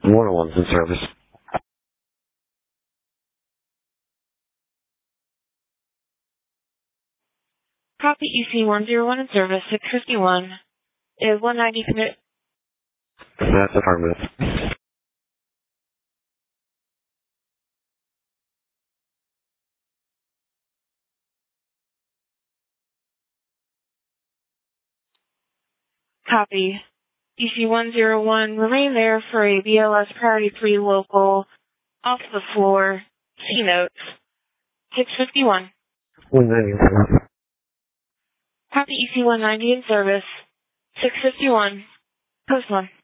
101's in service. Copy EC101 in service, 651. Is 190 commit? That's affirmative. Copy. EC101, remain there for a BLS Priority 3 local, off the floor, C notes, 651. 190 in service. Copy EC190 in service, 651. Post 1.